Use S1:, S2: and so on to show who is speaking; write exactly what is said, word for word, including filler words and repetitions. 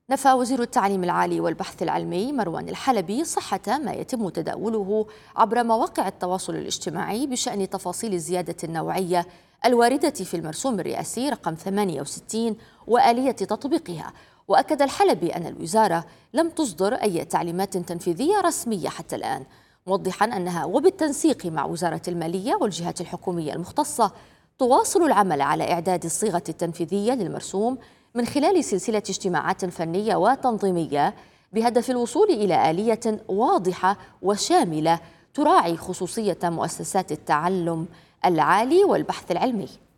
S1: نفى وزير التعليم العالي والبحث العلمي مروان الحلبي صحة ما يتم تداوله عبر مواقع التواصل الاجتماعي بشأن تفاصيل الزيادة النوعية الواردة في المرسوم الرئاسي رقم ثمانية وستين وآلية تطبيقها. وأكد الحلبي أن الوزارة لم تصدر أي تعليمات تنفيذية رسمية حتى الآن، موضحا أنها وبالتنسيق مع وزارة المالية والجهات الحكومية المختصة تواصل العمل على إعداد الصيغة التنفيذية للمرسوم من خلال سلسلة اجتماعات فنية وتنظيمية بهدف الوصول إلى آلية واضحة وشاملة تراعي خصوصية مؤسسات التعلم العالي والبحث العلمي.